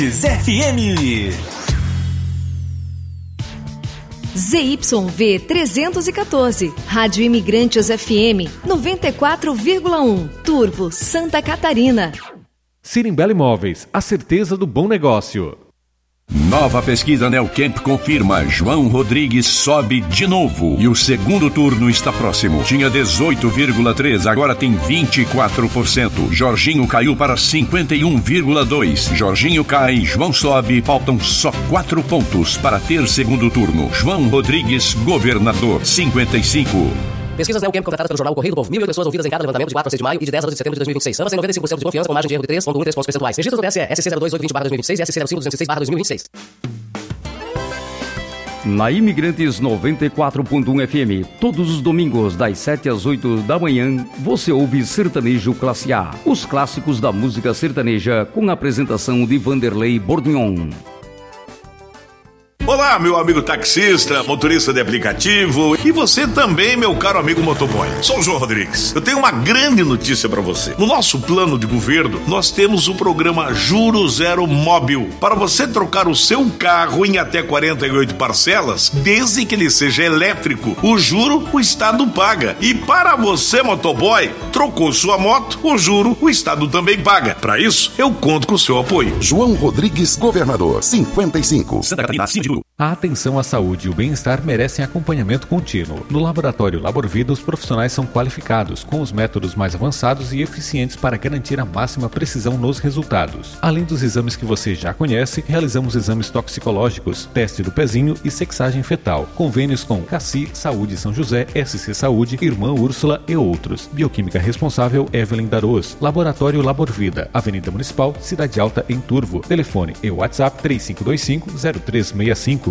FM. ZYV 314, Rádio Imigrantes FM 94,1, Turvo, Santa Catarina. Sirimbela Imóveis, a certeza do bom negócio. Nova pesquisa Neocamp confirma: João Rodrigues sobe de novo e o segundo turno está próximo. Tinha 18,3%, agora tem 24%. Jorginho caiu para 51,2%. Jorginho cai, João sobe, faltam só 4 pontos para ter segundo turno. João Rodrigues, governador, 55%. Pesquisas Neocamp contratadas pelo jornal O Correio do Povo. 1.008 pessoas ouvidas em cada levantamento de 4 a 6 de maio e de 10 a 12 de setembro de 2026. Ambas têm 95% de confiança, com margem de erro de 3,1 pontos percentuais. Registros do TSE, SC 02820/2026 e SC 05206/2026. Na Imigrantes 94.1 FM, todos os domingos das 7 às 8 da manhã, você ouve Sertanejo Classe A, os clássicos da música sertaneja, com a apresentação de Vanderlei Bordignon. Olá, meu amigo taxista, motorista de aplicativo e você também, meu caro amigo motoboy. Sou o João Rodrigues. Eu tenho uma grande notícia para você. No nosso plano de governo, nós temos o programa Juro Zero Móbil, para você trocar o seu carro em até 48 parcelas, desde que ele seja elétrico. O juro, o Estado paga. E para você, motoboy, trocou sua moto, o juro, o Estado também paga. Para isso, eu conto com o seu apoio. João Rodrigues, governador, 55. Santa Catarina, A atenção à saúde e o bem-estar merecem acompanhamento contínuo. No Laboratório Laborvida, os profissionais são qualificados, com os métodos mais avançados e eficientes para garantir a máxima precisão nos resultados. Além dos exames que você já conhece, realizamos exames toxicológicos, teste do pezinho e sexagem fetal. Convênios com CACI, Saúde São José, SC Saúde, Irmã Úrsula e outros. Bioquímica responsável, Evelyn Darôs. Laboratório Laborvida, Avenida Municipal, Cidade Alta, em Turvo. Telefone e WhatsApp 3525-0365.